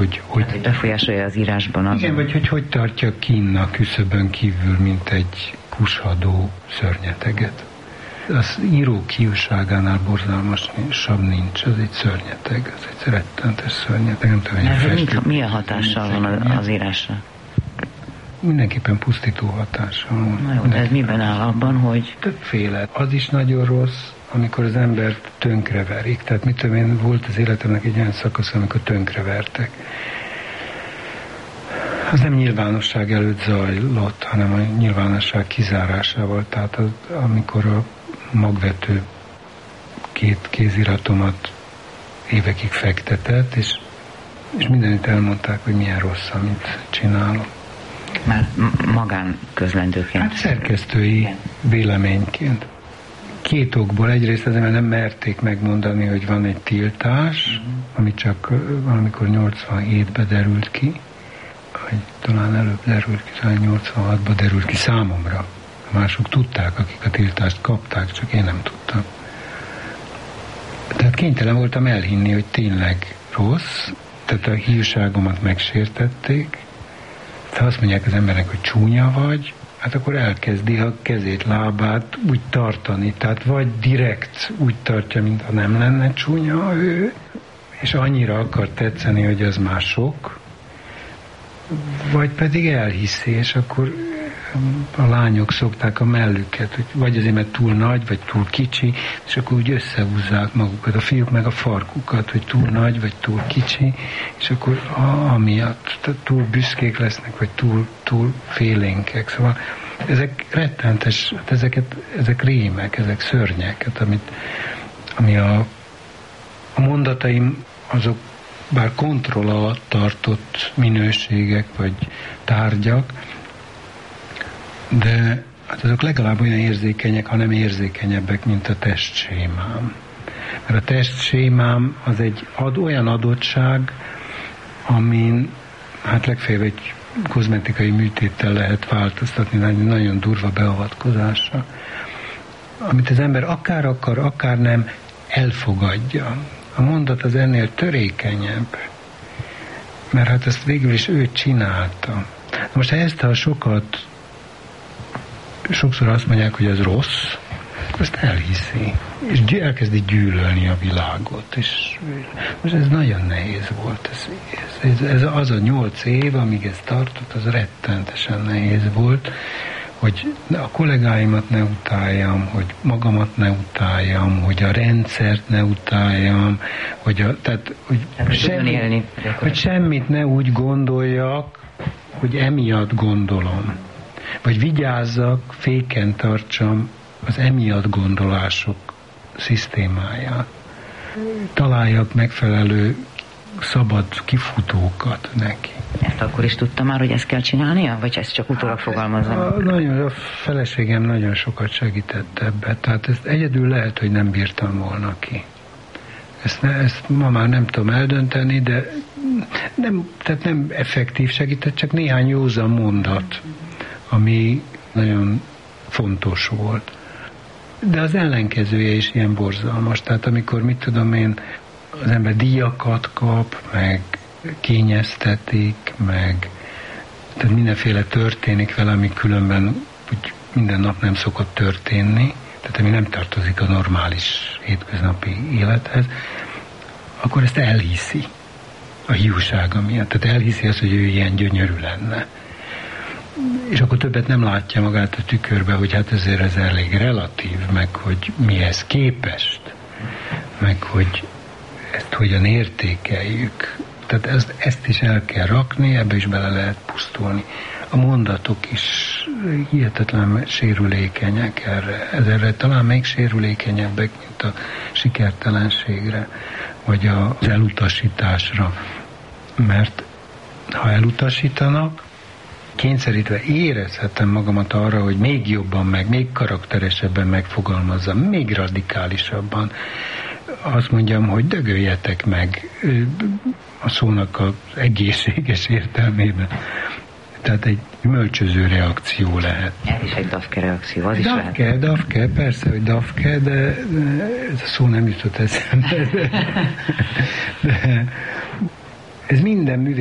hogy befolyásolja az írásban azon. Igen, vagy hogy tartja kinn a küszöbön kívül, mint egy kushadó szörnyeteget. Az író kiúságánál borzalmasabb nincs, az egy szörnyeteg, az egy rettentes szörnyeteg. Nem tudom, hogy milyen hatással van az írásra? Mindenképpen pusztító hatással van. Na jó, de ez miben áll abban, hogy... Többféle. Az is nagyon rossz, amikor az embert tönkreverik. Tehát mit tudom én, volt az életemnek egy olyan szakasz, amikor tönkrevertek. Az nem nyilvánosság előtt zajlott, hanem a nyilvánosság kizárásával. Tehát amikor a magvető 2 kéziratomat évekig fektetett, és mindenütt elmondták, hogy milyen rossz, amit csinálok. Már magánközlendőként. Hát szerkesztői véleményként. 2 okból. Egyrészt azért, mert nem merték megmondani, hogy van egy tiltás, ami csak valamikor 87-ben derült ki, vagy talán előbb derült ki, talán 86-ban derült ki számomra. Mások tudták, akik a tiltást kapták, csak én nem tudtam. Tehát kénytelen voltam elhinni, hogy tényleg rossz, tehát a hívságomat megsértették. Ha azt mondják az embernek, hogy csúnya vagy, hát akkor elkezdi a kezét, lábát úgy tartani. Tehát vagy direkt úgy tartja, mintha nem lenne csúnya ő, és annyira akar tetszeni, hogy az már sok, vagy pedig elhiszi, és akkor a lányok szokták a mellüket, hogy vagy azért, mert túl nagy, vagy túl kicsi, és akkor úgy összehúzzák magukat, a fiúk meg a farkukat, hogy túl nagy, vagy túl kicsi, és akkor amiatt túl büszkék lesznek, vagy túl félénkek. Szóval ezek rettentes, ezek rémek, ezek szörnyek, ami a mondataim azok bár kontroll alatt tartott minőségek, vagy tárgyak, de hát azok legalább olyan érzékenyek, ha nem érzékenyebbek, mint a testsémám. Mert a testsémám az egy olyan adottság, amin hát legfeljebb egy kozmetikai műtéttel lehet változtatni, nagyon durva beavatkozása, amit az ember akár akar, akár nem elfogadja. A mondat az ennél törékenyebb, mert hát ezt végül is ő csinálta. Most ha ezt sokszor azt mondják, hogy ez rossz, azt elhiszi, és elkezdi gyűlölni a világot, és most ez nagyon nehéz volt. Ez az a 8 év, amíg ez tartott, az rettentesen nehéz volt, hogy a kollégáimat ne utáljam, hogy magamat ne utáljam, hogy a rendszert ne utáljam, hogy semmit ne úgy gondoljak, hogy emiatt gondolom. Vagy vigyázzak, féken tartsam az emiatt gondolások szisztémáját. Találjak megfelelő szabad kifutókat neki. Ezt akkor is tudta már, hogy ezt kell csinálnia? Vagy ezt csak utólag fogalmazom? A feleségem nagyon sokat segített ebbe. Tehát ezt egyedül lehet, hogy nem bírtam volna ki. Ezt ma már nem tudom eldönteni, de nem effektív segített, csak néhány józan mondat, ami nagyon fontos volt. De az ellenkezője is ilyen borzalmas. Tehát amikor, mit tudom én, az ember díjakat kap, meg kényeztetik, meg tehát mindenféle történik vele, ami különben úgy minden nap nem szokott történni, tehát ami nem tartozik a normális hétköznapi élethez, akkor ezt elhiszi a hiúsága miatt. Tehát elhiszi azt, hogy ő ilyen gyönyörű lenne. És akkor többet nem látja magát a tükörbe, hogy hát ezért ez elég relatív, meg hogy mihez képest, meg hogy ezt hogyan értékeljük. Tehát ezt is el kell rakni, ebbe is bele lehet pusztulni. A mondatok is hihetetlen sérülékenyek erre talán még sérülékenyebbek, mint a sikertelenségre, vagy az elutasításra. Mert ha elutasítanak, kényszerítve érezhetem magamat arra, hogy még jobban, még karakteresebben megfogalmazzam, még radikálisabban. Azt mondjam, hogy dögöljetek meg a szónak az egészséges értelmében. Tehát egy gyümölcsöző reakció lehet. Ez is egy dafke reakció, az is lehet. Dafke, persze, hogy dafke, de ez a szó nem jutott eszembe. De Ez minden